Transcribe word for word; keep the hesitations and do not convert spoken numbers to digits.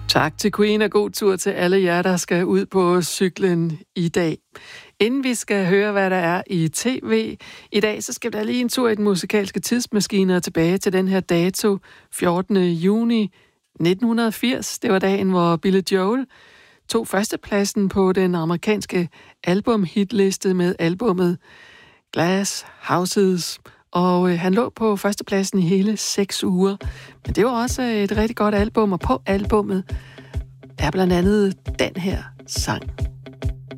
Tak til Queen, og god tur til alle jer, der skal ud på cyklen i dag. Inden vi skal høre, hvad der er i tv i dag, så skal der lige en tur i den musikalske tidsmaskine og tilbage til den her dato, fjortende juni nitten firs. Det var dagen, hvor Billy Joel tog førstepladsen på den amerikanske albumhitliste med albummet Glass Houses. Og øh, han lå på førstepladsen i hele seks uger. Men det var også et rigtig godt album, og på albummet er blandt andet den her sang.